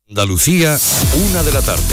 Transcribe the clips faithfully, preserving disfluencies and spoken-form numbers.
Andalucía, una de la tarde.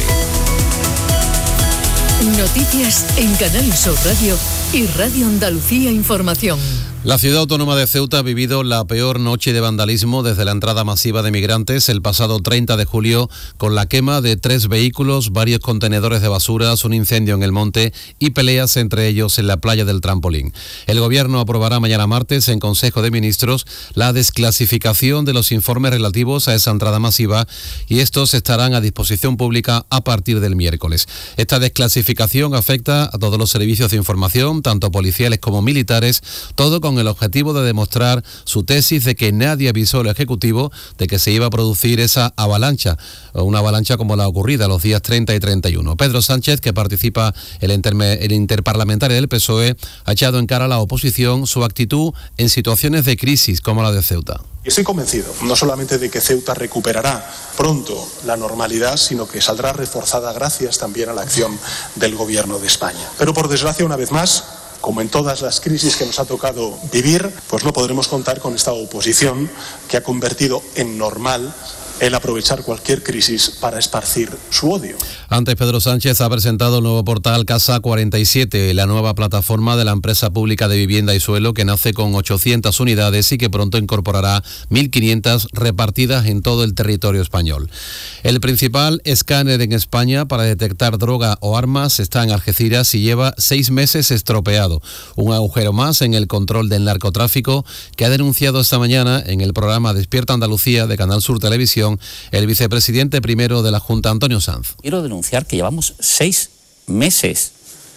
Noticias en Canal Sur Radio y Radio Andalucía Información. La ciudad autónoma de Ceuta ha vivido la peor noche de vandalismo desde la entrada masiva de migrantes el pasado treinta de julio, con la quema de tres vehículos, varios contenedores de basuras, un incendio en el monte y peleas entre ellos en la playa del Trampolín. El Gobierno aprobará mañana martes en Consejo de Ministros la desclasificación de los informes relativos a esa entrada masiva y estos estarán a disposición pública a partir del miércoles. Esta desclasificación afecta a todos los servicios de información, tanto policiales como militares, todo con el objetivo de demostrar su tesis de que nadie avisó al Ejecutivo de que se iba a producir esa avalancha, o una avalancha como la ocurrida los días treinta y treinta y uno. Pedro Sánchez, que participa el, interme, el interparlamentario del P S O E, ha echado en cara a la oposición su actitud en situaciones de crisis como la de Ceuta. Estoy convencido, no solamente de que Ceuta recuperará pronto la normalidad, sino que saldrá reforzada gracias también a la acción del Gobierno de España. Pero por desgracia, una vez más, como en todas las crisis que nos ha tocado vivir, pues no podremos contar con esta oposición que ha convertido en normal el aprovechar cualquier crisis para esparcir su odio. Antes, Pedro Sánchez ha presentado el nuevo portal Casa cuarenta y siete, la nueva plataforma de la empresa pública de vivienda y suelo que nace con ochocientas unidades y que pronto incorporará mil quinientas repartidas en todo el territorio español. El principal escáner en España para detectar droga o armas está en Algeciras y lleva seis meses estropeado. Un agujero más en el control del narcotráfico que ha denunciado esta mañana en el programa Despierta Andalucía de Canal Sur Televisión el vicepresidente primero de la Junta, Antonio Sanz. Quiero denunciar que llevamos seis meses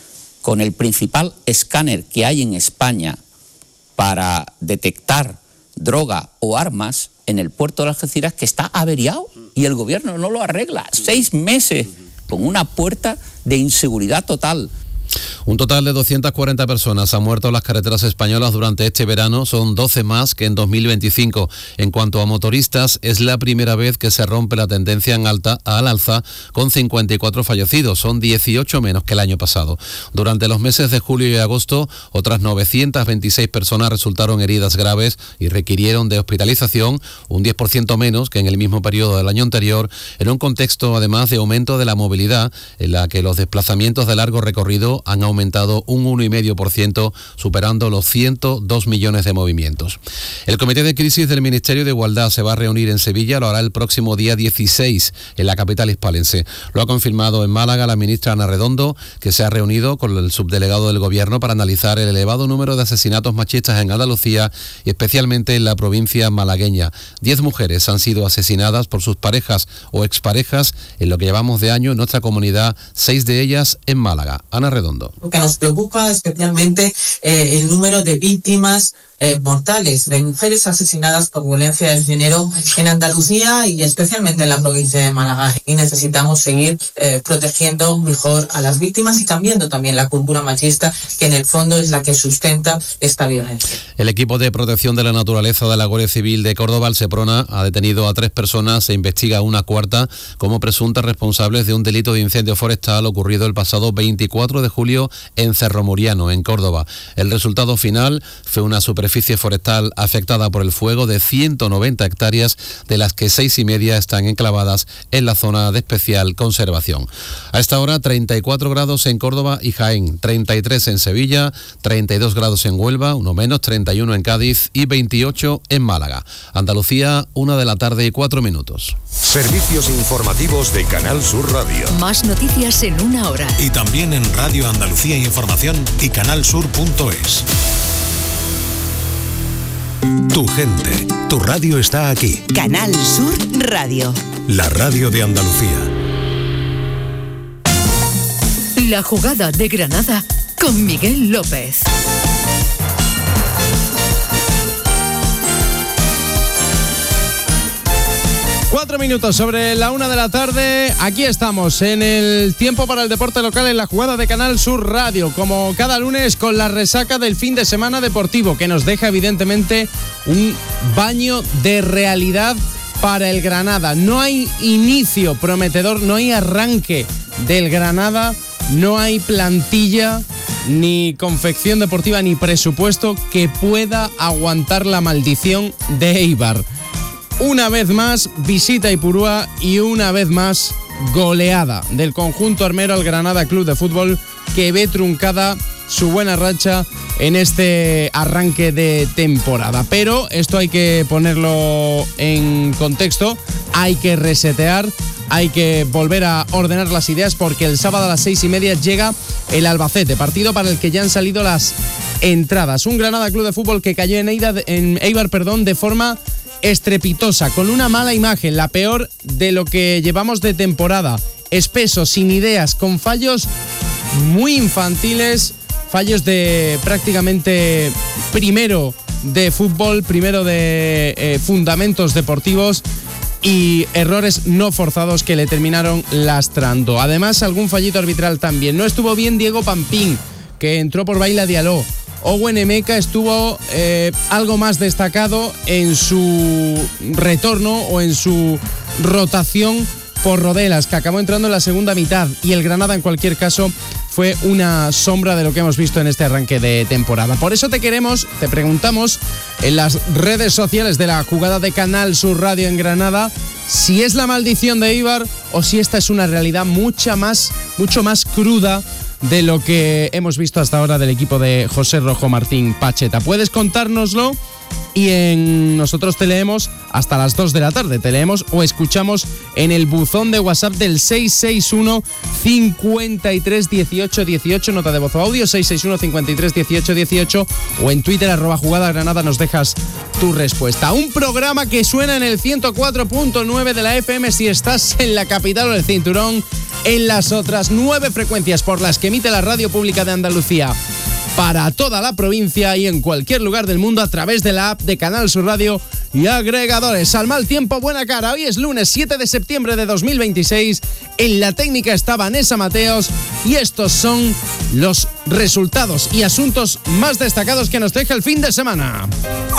con el principal escáner que hay en España para detectar droga o armas en el puerto de Algeciras, que está averiado y el gobierno no lo arregla. Seis meses con una puerta de inseguridad total. Un total de doscientas cuarenta personas han muerto en las carreteras españolas durante este verano, son doce más que en dos mil veinticinco. En cuanto a motoristas, es la primera vez que se rompe la tendencia en alta, al alza, con cincuenta y cuatro fallecidos, son dieciocho menos que el año pasado. Durante los meses de julio y agosto, otras novecientas veintiséis personas resultaron heridas graves y requirieron de hospitalización, un diez por ciento menos que en el mismo periodo del año anterior, en un contexto además de aumento de la movilidad, en la que los desplazamientos de largo recorrido han aumentado un uno coma cinco por ciento, superando los ciento dos millones de movimientos. El Comité de Crisis del Ministerio de Igualdad se va a reunir en Sevilla, lo hará el próximo día dieciséis en la capital hispalense. Lo ha confirmado en Málaga la ministra Ana Redondo, que se ha reunido con el subdelegado del Gobierno para analizar el elevado número de asesinatos machistas en Andalucía y especialmente en la provincia malagueña. Diez mujeres han sido asesinadas por sus parejas o exparejas en lo que llevamos de año en nuestra comunidad, seis de ellas en Málaga. Ana Redondo. Lo que nos preocupa especialmente eh, el número de víctimas eh, mortales, de mujeres asesinadas por violencia de género en Andalucía y especialmente en la provincia de Málaga. Y necesitamos seguir eh, protegiendo mejor a las víctimas y cambiando también la cultura machista, que en el fondo es la que sustenta esta violencia. El equipo de protección de la naturaleza de la Guardia Civil de Córdoba, el Seprona, ha detenido a tres personas e investiga a una cuarta como presuntas responsables de un delito de incendio forestal ocurrido el pasado veinticuatro de julio en Cerro Muriano, en Córdoba. El resultado final fue una superficie forestal afectada por el fuego de ciento noventa hectáreas, de las que seis y media están enclavadas en la zona de especial conservación. A esta hora, treinta y cuatro grados en Córdoba y Jaén, treinta y tres en Sevilla, treinta y dos grados en Huelva, uno menos, treinta y uno en Cádiz y veintiocho en Málaga. Andalucía, una de la tarde y cuatro minutos. Servicios informativos de Canal Sur Radio. Más noticias en una hora. Y también en Radio Andalucía Información y canalsur punto es. Tu gente, tu radio está aquí. Canal Sur Radio. La radio de Andalucía. La jugada de Granada con Miguel López. Cuatro minutos sobre la una de la tarde. Aquí estamos en el tiempo para el deporte local en la jugada de Canal Sur Radio, como cada lunes con la resaca del fin de semana deportivo, que nos deja evidentemente un baño de realidad para el Granada. No hay inicio prometedor, no hay arranque del Granada, no hay plantilla, ni confección deportiva, ni presupuesto que pueda aguantar la maldición de Eibar. Una vez más, visita Ipurúa y una vez más, goleada del conjunto armero al Granada Club de Fútbol, que ve truncada su buena racha en este arranque de temporada. Pero esto hay que ponerlo en contexto, hay que resetear, hay que volver a ordenar las ideas, porque el sábado a las seis y media llega el Albacete, partido para el que ya han salido las entradas. Un Granada Club de Fútbol que cayó en Eibar, en Eibar perdón, de forma estrepitosa, con una mala imagen, la peor de lo que llevamos de temporada. Espeso, sin ideas, con fallos muy infantiles, fallos de prácticamente primero de fútbol, primero de eh, fundamentos deportivos y errores no forzados que le terminaron lastrando. Además, algún fallito arbitral también. No estuvo bien Diego Pampín, que entró por Baila Diallo. Owen Emeka estuvo eh, algo más destacado en su retorno o en su rotación por Rodelas, que acabó entrando en la segunda mitad, y el Granada en cualquier caso fue una sombra de lo que hemos visto en este arranque de temporada. Por eso te queremos, te preguntamos en las redes sociales de la jugada de Canal Sur Radio en Granada, si es la maldición de Eibar o si esta es una realidad mucha más, mucho más cruda de lo que hemos visto hasta ahora del equipo de José Rojo Martín Pacheta. Puedes contárnoslo y en nosotros te leemos hasta las dos de la tarde. Te leemos o escuchamos en el buzón de WhatsApp del seis seis uno, cincuenta y tres, dieciocho, dieciocho, nota de voz o audio seis seis uno, cincuenta y tres, dieciocho, dieciocho, o en Twitter arroba jugada granada nos dejas tu respuesta. Un programa que suena en el ciento cuatro punto nueve de la F M si estás en la capital o el cinturón, en las otras nueve frecuencias por las que emite la Radio Pública de Andalucía para toda la provincia y en cualquier lugar del mundo a través de la app de Canal Sur Radio y agregadores. Al mal tiempo, buena cara. Hoy es lunes siete de septiembre de dos mil veintiséis. En la técnica está Vanessa Mateos y estos son los resultados y asuntos más destacados que nos deja el fin de semana.